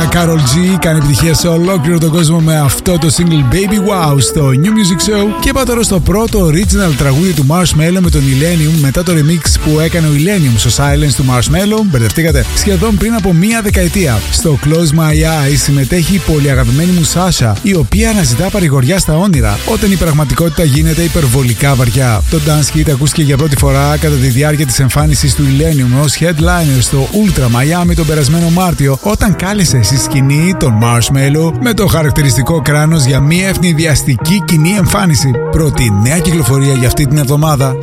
Karol G κάνει επιτυχία σε ολόκληρο τον κόσμο με αυτό το single Baby Wow στο New Music Show. Και πάω τώρα στο πρώτο original τραγούδι του Marshmello με τον Illenium μετά το remix που έκανε ο Illenium στο Silence του Marshmello. Μπερδευτήκατε? Σχεδόν πριν από μία δεκαετία. Στο Close My Eyes συμμετέχει η πολύ αγαπημένη μου Sasha, η οποία αναζητά παρηγοριά στα όνειρα όταν η πραγματικότητα γίνεται υπερβολικά βαριά. Το dance hit ακούστηκε για πρώτη φορά κατά τη διάρκεια της εμφάνισης του Illenium ως headliner στο Ultra Miami τον περασμένο Μάρτιο, όταν κάλεσε στη σκηνή τον Marshmello με το χαρακτηριστικό κράνος για μια ευνηδιαστική κοινή εμφάνιση. Πρώτη νέα κυκλοφορία για αυτή την εβδομάδα